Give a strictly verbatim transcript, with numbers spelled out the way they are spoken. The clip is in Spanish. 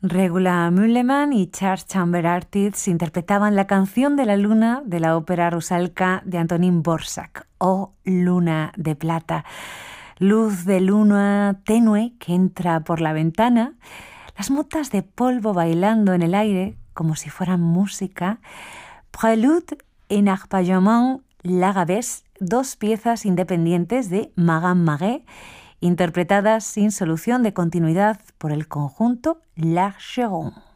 Regula Müllemann y Charles Chamber Artist interpretaban la canción de la luna de la ópera Rusalka de Antonín Dvořák, o Luna de Plata. Luz de luna tenue que entra por la ventana, las motas de polvo bailando en el aire como si fueran música. Prélude en Arpeggiement l'Arabesque, dos piezas independientes de Marin Marais, interpretadas sin solución de continuidad por el conjunto L'Archeron.